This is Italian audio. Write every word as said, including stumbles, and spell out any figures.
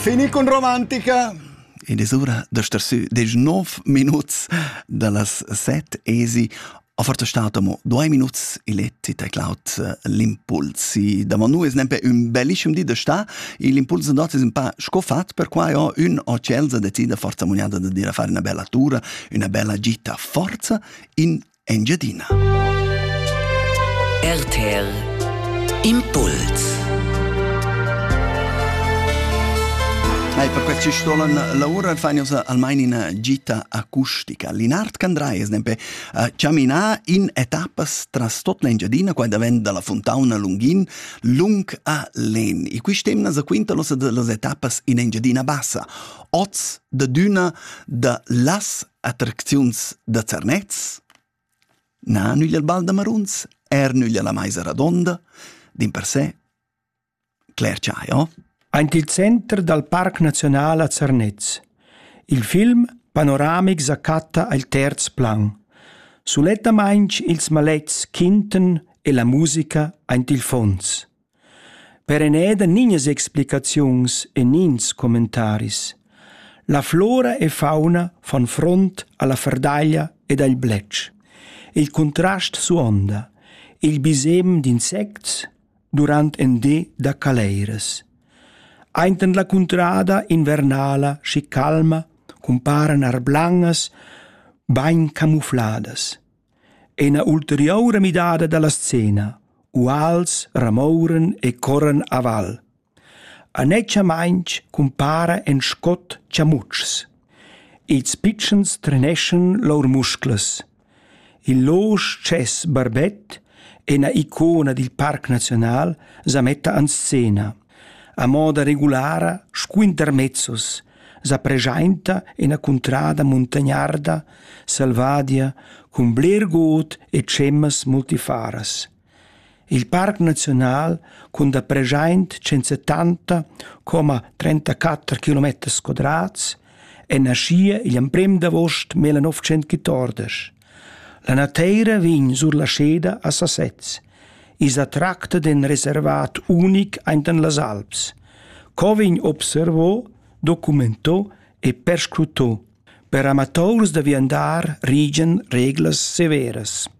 Fini con romantica. Ed è ora da starsù diciannove minuti dalle sette esi. A forza statamo due minuti e letti te cloud l'impulsi. Da noi è sempre un bellissimo di da sta e l'impulso dot è un po' scoffat per cui ho un o celsa decide forza muniata da dire fare una bella tura, una bella gita forza in Engiadina. R T L Impuls. Hey, per questo ci stolen l'ora fanno almeno in gita acustica. Linard Candrai è sempre uh, camminare in etappe tra tutta l'Engiadina, quando vende dalla Fontana Lunghin, lung a Len. E qui stemma a quinta le etappe in Engiadina Bassa. Oz de Duna de las attraczioni de Zernez, na nuglia il Bal de Maruns, er nuglia la Maisa Radonda, din per sé, Claire Chai, oh? Ant il centro del Parc Nazionale a Zernez. Il film panoramic s'accatta al terz plan. Suletta mainch ils malets kinten e la musica ant il fons. Per eneda ninias explicazions e nins commentaris. La flora e fauna fan front alla fardaglia ed al bletch. Il contrast su onda. Il bisem d'insects durant en de da caleiras. Ainten la contrada invernala schi calma comparan ar blangas bain camufladas. E na ulteriore midada dalla scena, uals ramouren e corren a val. A neccia mainch compara en scott ciamuts. Ils pitchens treneschen lor muscles. Il losch ces barbet e na icona del Parc Nazional sa metta an scena. A moda regulara, squintermezzos, sa pregiainta in a contrada montagnarda, salvadia, con blergot e cemmas multifaras. Il Parc Nazional, con da pregiaint centosettanta virgola trentaquattro chilometri quadrats, e nascia il prem d'agost millenovecentoquattordici. La natura vin sur la sceda a Sassez. Is a tracta den reservat unic ainten las Alps. Covin observò, documentò e perscrutò. Per amateurs de viandar rigen reglas severas.